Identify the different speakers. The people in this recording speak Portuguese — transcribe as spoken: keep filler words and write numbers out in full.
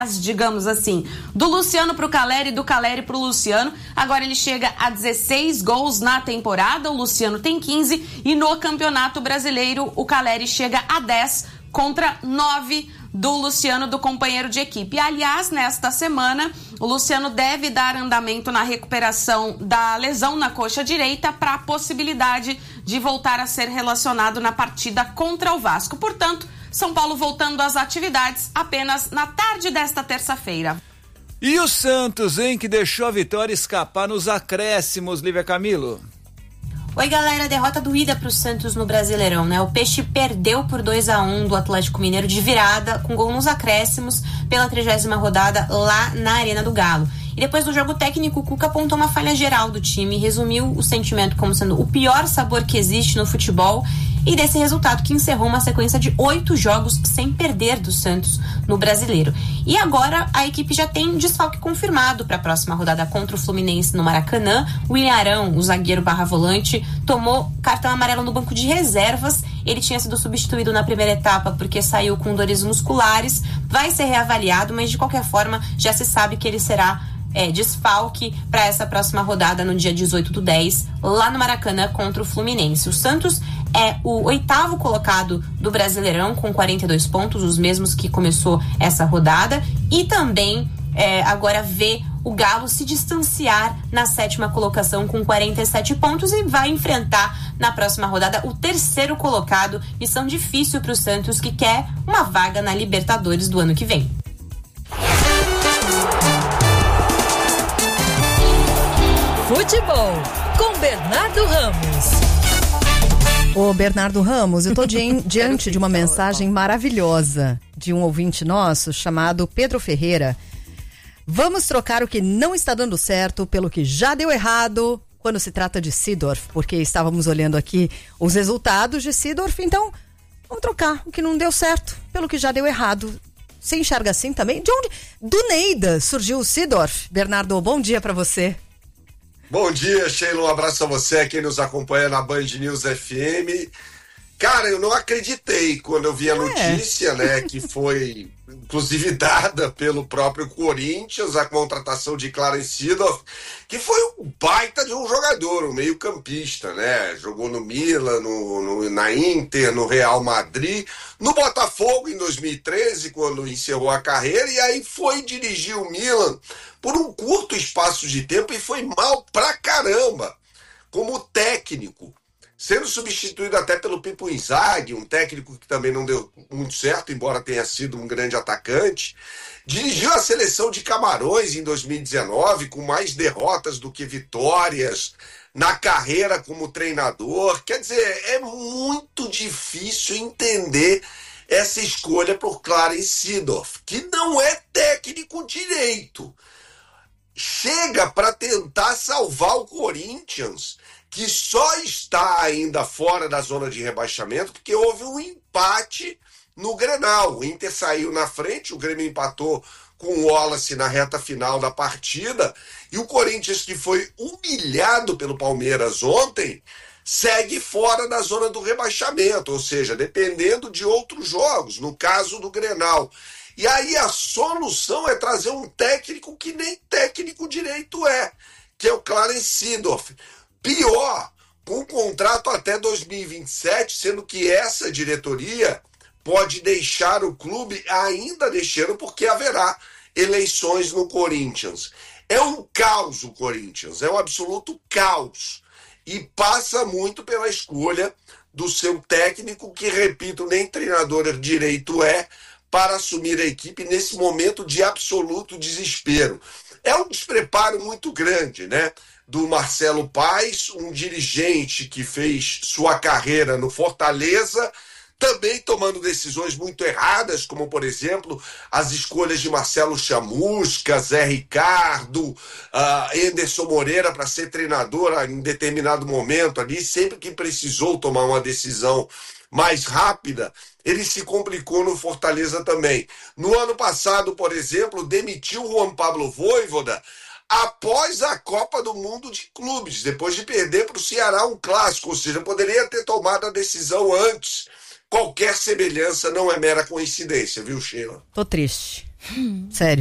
Speaker 1: digamos assim, do Luciano pro Caleri e do Caleri pro Luciano. Agora ele chega a dezesseis gols na temporada, o Luciano tem quinze e no Campeonato Brasileiro o Caleri chega a dez contra nove do Luciano, do companheiro de equipe. Aliás, nesta semana, o Luciano deve dar andamento na recuperação da lesão na coxa direita para a possibilidade de voltar a ser relacionado na partida contra o Vasco. Portanto, São Paulo voltando às atividades apenas na tarde desta terça-feira.
Speaker 2: E o Santos, hein, que deixou a vitória escapar nos acréscimos, Lívia Camilo?
Speaker 3: Oi, galera, derrota doída pro Santos no Brasileirão, né? O Peixe perdeu por dois a um do Atlético Mineiro de virada, com gol nos acréscimos, pela trigésima rodada lá na Arena do Galo. E depois do jogo técnico, o Cuca apontou uma falha geral do time, resumiu o sentimento como sendo o pior sabor que existe no futebol e desse resultado que encerrou uma sequência de oito jogos sem perder do Santos no Brasileiro. E agora a equipe já tem desfalque confirmado para a próxima rodada contra o Fluminense no Maracanã. O William Arão, o zagueiro barra volante, tomou cartão amarelo no banco de reservas. Ele tinha sido substituído na primeira etapa porque saiu com dores musculares. Vai ser reavaliado, mas de qualquer forma já se sabe que ele será É, desfalque para essa próxima rodada no dia dezoito do dez, lá no Maracanã contra o Fluminense. O Santos é o oitavo colocado do Brasileirão com quarenta e dois pontos, os mesmos que começou essa rodada, e também é, agora vê o Galo se distanciar na sétima colocação com quarenta e sete pontos e vai enfrentar na próxima rodada o terceiro colocado. Missão difícil para o Santos, que quer uma vaga na Libertadores do ano que vem.
Speaker 4: Futebol, com Bernardo Ramos.
Speaker 5: Ô Bernardo Ramos, eu tô di- diante de uma mensagem maravilhosa de um ouvinte nosso chamado Pedro Ferreira. Vamos trocar o que não está dando certo pelo que já deu errado quando se trata de Seedorf, porque estávamos olhando aqui os resultados de Seedorf, então vamos trocar o que não deu certo pelo que já deu errado. Você enxerga assim também? De onde? Do Neida surgiu o Seedorf. Bernardo, bom dia pra você.
Speaker 6: Bom dia, Sheila, um abraço a você, quem nos acompanha na Band News F M. Cara, eu não acreditei quando eu vi a notícia, é. né, que foi inclusive dada pelo próprio Corinthians, a contratação de Clarence Seedorf, que foi um baita de um jogador, um meio campista, né, jogou no Milan, no, no, na Inter, no Real Madrid, no Botafogo em dois mil e treze, quando encerrou a carreira, e aí foi dirigir o Milan por um curto espaço de tempo e foi mal pra caramba, como técnico, sendo substituído até pelo Pippo Inzaghi, um técnico que também não deu muito certo, embora tenha sido um grande atacante. Dirigiu a seleção de Camarões em dois mil e dezenove, com mais derrotas do que vitórias na carreira como treinador. Quer dizer, é muito difícil entender essa escolha por Clarence Seedorf, que não é técnico direito. Chega para tentar salvar o Corinthians, que só está ainda fora da zona de rebaixamento porque houve um empate no Grenal. O Inter saiu na frente, o Grêmio empatou com o Wallace na reta final da partida, e o Corinthians, que foi humilhado pelo Palmeiras ontem, segue fora da zona do rebaixamento, ou seja, dependendo de outros jogos, no caso do Grenal. E aí a solução é trazer um técnico que nem técnico direito é, que é o Clarence Seedorf. Pior, com um contrato até dois mil e vinte e sete, sendo que essa diretoria pode deixar o clube ainda deixando, porque haverá eleições no Corinthians. É um caos o Corinthians, é um absoluto caos. E passa muito pela escolha do seu técnico, que, repito, nem treinador direito é, para assumir a equipe nesse momento de absoluto desespero. É um despreparo muito grande, né? Do Marcelo Paes, um dirigente que fez sua carreira no Fortaleza, também tomando decisões muito erradas, como, por exemplo, as escolhas de Marcelo Chamusca, Zé Ricardo, uh, Anderson Moreira para ser treinador em determinado momento ali, sempre que precisou tomar uma decisão mais rápida, ele se complicou no Fortaleza também. No ano passado, por exemplo, demitiu o Juan Pablo Vojvoda após a Copa do Mundo de Clubes, depois de perder para o Ceará um clássico, ou seja, poderia ter tomado a decisão antes. Qualquer semelhança não é mera coincidência, viu, Sheila?
Speaker 5: Tô triste. Sério.